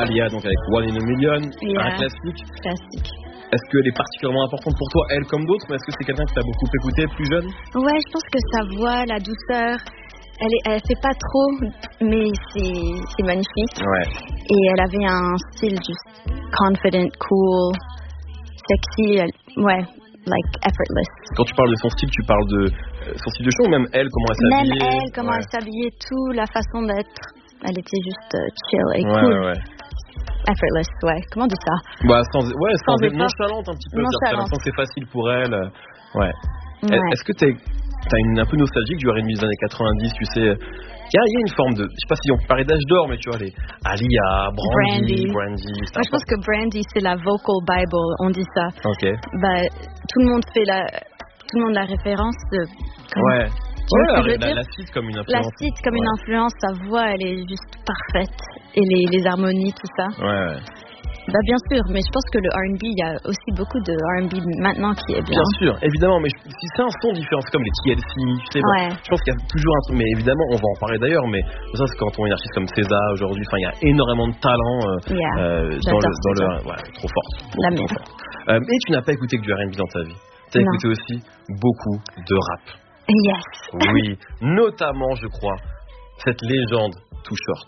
Alia, donc avec One in a Million, un classique. Est-ce qu'elle est particulièrement importante pour toi, elle comme d'autres, mais est-ce que c'est quelqu'un que tu as beaucoup écouté plus jeune? Ouais, je pense que sa voix, la douceur, elle fait pas trop, mais c'est magnifique. Ouais. Et elle avait un style juste confident, cool, sexy, like effortless. Quand tu parles de son style, tu parles de son style de show ou même elle, comment elle s'habillait? Même elle, comment elle s'habillait, tout, la façon d'être. Elle était juste chill et cool. Ouais. Effortless, ouais. Comment on dit ça? Bah, sans être nonchalante un petit peu. T'as l'impression que c'est facile pour elle. Ouais. Est-ce que t'as un peu nostalgique du R&B des années 90, tu sais? Il y a une forme de, je sais pas si on peut parler d'âge d'or, mais tu vois, les Alia, Brandy. Moi, je pense que Brandy, c'est la vocal bible, on dit ça. Ok. Bah, tout le monde la référence de. Ouais. La cite comme une influence. La cite comme une influence, sa voix, elle est juste parfaite. Et les harmonies, tout ça. Ouais. Bah bien sûr, mais je pense que le R&B, il y a aussi beaucoup de R&B maintenant qui est bien. Bien sûr, évidemment, mais si c'est un son différent, c'est comme les TLC, tu sais, je pense qu'il y a toujours un truc, mais évidemment, on va en parler d'ailleurs, mais ça c'est quand on est une artiste comme César aujourd'hui, enfin il y a énormément de talent dans le trop fort. La mienne. Et tu n'as pas écouté que du R&B dans ta vie. Tu as écouté aussi beaucoup de rap. Yes. Oui, notamment, je crois, cette légende Too Short.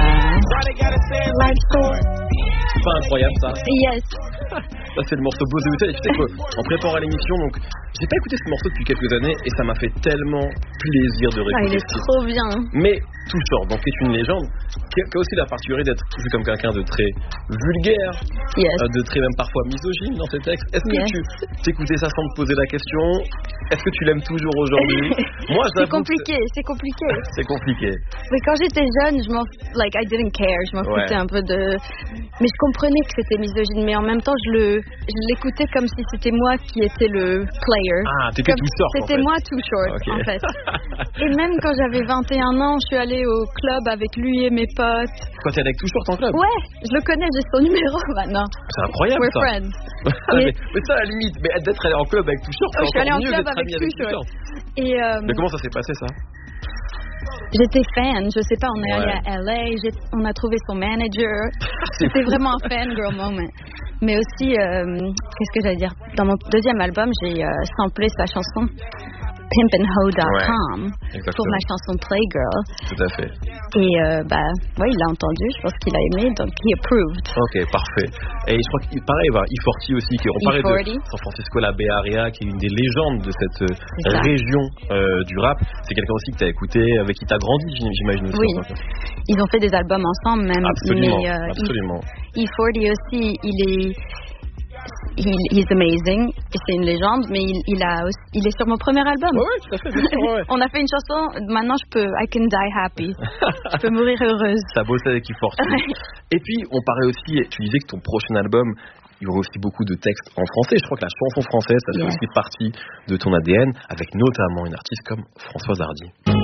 C'est pas incroyable ça? Yes. Ça c'est le morceau Beau de Hotel. Et tu sais qu'en préparant l'émission, donc j'ai pas écouté ce morceau depuis quelques années et ça m'a fait tellement plaisir de réécouter. Il est trop bien. Mais Too Short, donc est une légende qui a aussi la particularité d'être vu comme quelqu'un de très vulgaire, de très même parfois misogyne dans ses textes. Est-ce que tu t'écoutais ça sans te poser la question? Est-ce que tu l'aimes toujours aujourd'hui? Moi, c'est compliqué. C'est compliqué. Mais quand j'étais jeune, I didn't care, je m'en foutais un peu de. Mais je comprenais que c'était misogyne, mais en même temps, je l'écoutais comme si c'était moi qui étais le player. Ah, t'étais Too Short. C'était moi Too Short, en fait. Et même quand j'avais 21 ans, je suis allée au club avec lui et mes potes. Quand t'es avec Too Short en club? Ouais, je le connais, j'ai son numéro maintenant. C'est incroyable. We're ça. Friends. mais ça, à la limite, mais d'être allé en club avec Too Short, c'est encore mieux d'être ami avec Too Short. Mais comment ça s'est passé ça? J'étais fan, je sais pas, on est allé à LA, on a trouvé son manager. C'était vraiment un fangirl moment. Mais aussi, qu'est-ce que j'allais dire? Dans mon deuxième album, j'ai samplé sa chanson pimpandho.com pour ma chanson Playgirl. Tout à fait. Et il l'a entendu, je pense qu'il a aimé, donc he approved. Ok, parfait. Et je crois que pareil, E40 aussi, on parlait de San Francisco la Bay Area, qui est une des légendes de cette région du rap. C'est quelqu'un aussi que tu as écouté, avec qui tu as grandi, j'imagine aussi. Oui, ils ont fait des albums ensemble même. Absolument. E40 aussi, he's amazing, et c'est une légende, mais il est sur mon premier album. Oui, tout à fait, bien sûr, On a fait une chanson, maintenant I can die happy. Je peux mourir heureuse. Ça bosse avec E40. Et puis, on parlait aussi, tu disais que ton prochain album, il y aura aussi beaucoup de textes en français. Je crois que la chanson française, ça fait aussi partie de ton ADN, avec notamment une artiste comme Françoise Hardy.